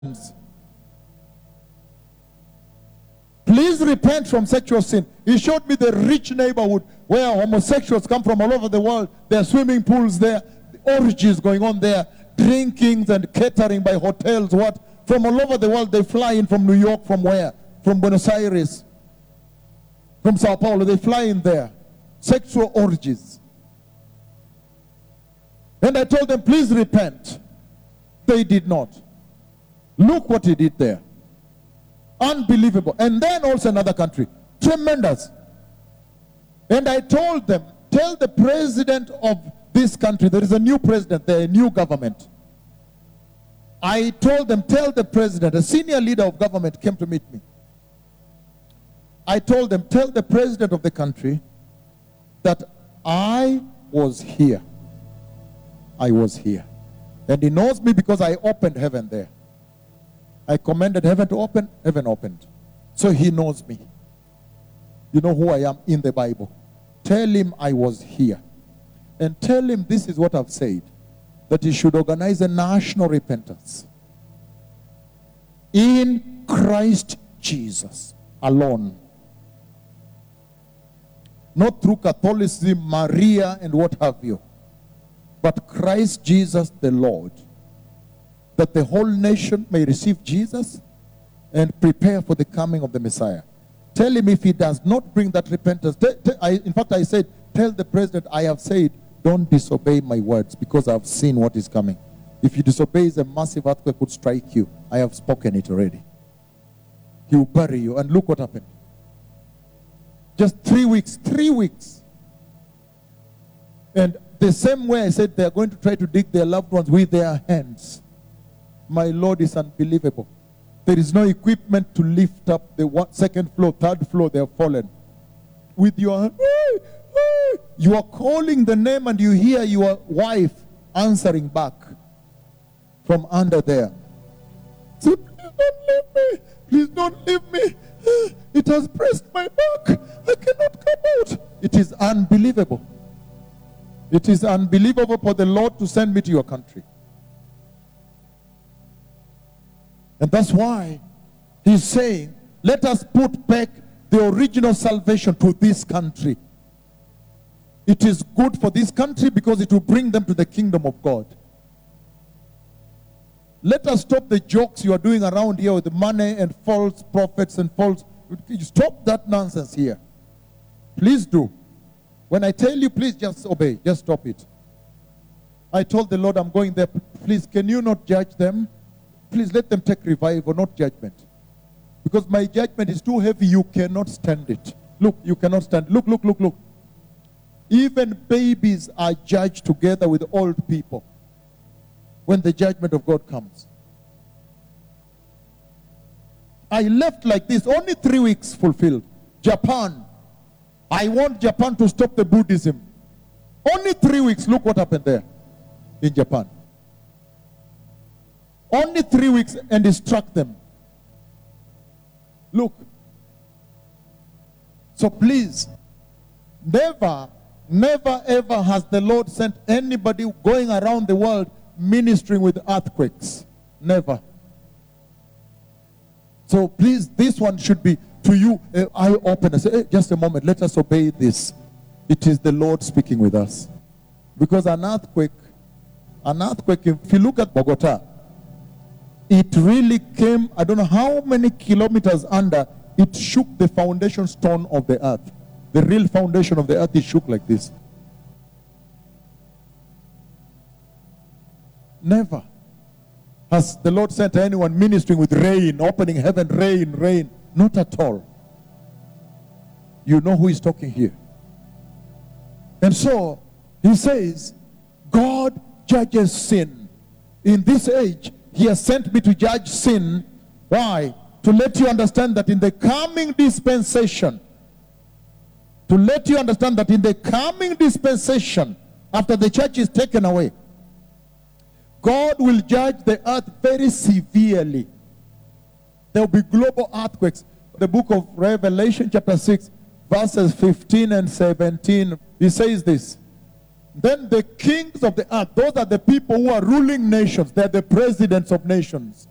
Please repent from sexual sin. He showed me the rich neighborhood where homosexuals come from all over the world. There are swimming pools there, orgies going on there, drinkings and catering by hotels. What? From all over the world, they fly in from New York, from where? From Buenos Aires, from Sao Paulo. They fly in there. Sexual orgies. And I told them, please repent. They did not. Look what he did there. Unbelievable. And then also another country. Tremendous. And I told them, tell the president of this country, there is a new president there, a new government. I told them, tell the president, a senior leader of government came to meet me. I told them, tell the president of the country that I was here. I was here. And he knows me because I opened heaven there. I commanded heaven to open, heaven opened. So he knows me. You know who I am in the Bible. Tell him I was here. And tell him this is what I've said. That he should organize a national repentance. In Christ Jesus alone. Not through Catholicism, Maria, and what have you. But Christ Jesus the Lord. That the whole nation may receive Jesus and prepare for the coming of the Messiah. Tell him if he does not bring that repentance. In fact, I said, tell the president, I have said, don't disobey my words because I've seen what is coming. If you disobey, a massive earthquake would strike you. I have spoken it already. He will bury you. And look what happened. Just 3 weeks. 3 weeks. And the same way I said they are going to try to dig their loved ones with their hands. My Lord, is unbelievable. There is no equipment to lift up the second floor, third floor, they have fallen. With your hand, you are calling the name and you hear your wife answering back from under there. Say, please don't leave me. Please don't leave me. It has pressed my back. I cannot come out. It is unbelievable. It is unbelievable for the Lord to send me to your country. And that's why he's saying, let us put back the original salvation to this country. It is good for this country because it will bring them to the kingdom of God. Let us stop the jokes you are doing around here with the money and false prophets and false. Stop that nonsense here. Please do. When I tell you, please just obey. Just stop it. I told the Lord, I'm going there. Please, can you not judge them? Please let them take revival, not judgment. Because my judgment is too heavy, you cannot stand it. Look, you cannot stand it. Look. Even babies are judged together with old people when the judgment of God comes. I left like this, only 3 weeks fulfilled. Japan. I want Japan to stop the Buddhism. Only 3 weeks, look what happened there in Japan. Only 3 weeks and he struck them. Look. So please, never ever has the Lord sent anybody going around the world ministering with earthquakes. Never. So please, this one should be to you eye-opener. Say, hey, just a moment, let us obey this. It is the Lord speaking with us. Because an earthquake, if you look at Bogota, it really came, I don't know how many kilometers under, it shook the foundation stone of the earth. The real foundation of the earth is shook like this. Never has the Lord sent anyone ministering with rain, opening heaven, rain. Not at all. You know who is talking here. And so, he says, God judges sin. In this age, he has sent me to judge sin. Why? To let you understand that in the coming dispensation, after the church is taken away, God will judge the earth very severely. There will be global earthquakes. The book of Revelation chapter 6, verses 15 and 17, he says this. Then the kings of the earth, those are the people who are ruling nations. They're the presidents of nations.